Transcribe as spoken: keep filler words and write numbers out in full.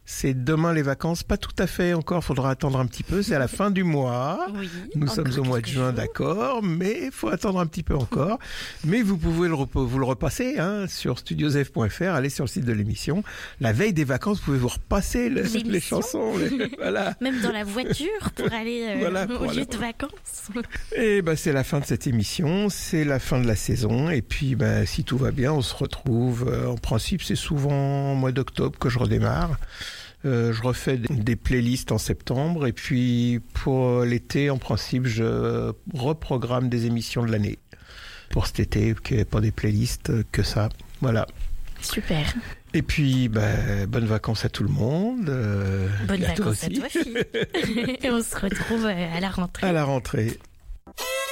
C'est demain les vacances, pas tout à fait encore, faudra attendre un petit peu, c'est à la fin du mois. Oui, Nous sommes au mois de juin, jours. D'accord, mais il faut attendre un petit peu encore. Mais vous pouvez le, vous le repasser hein, sur studiosf point f r, allez sur le site de l'émission. La veille des vacances, vous pouvez vous repasser le, les chansons. Les, voilà. Même dans la voiture pour aller euh, voilà, au pour lieu aller... de vacances. Et ben, c'est la fin de cette émission, c'est la fin de la saison. Et puis ben, si tout va bien, on se retrouve. Euh, en principe, c'est souvent au mois d'octobre que je redémarre. Euh, je refais des playlists en septembre et puis pour l'été, en principe, je reprogramme des émissions de l'année. Pour cet été, qu'il n'y ait pas des playlists, que ça. Voilà. Super. Et puis, bah, bonnes vacances à tout le monde. Euh, bonnes à vacances toi aussi. à toi, fille. Et on se retrouve à la rentrée. À la rentrée.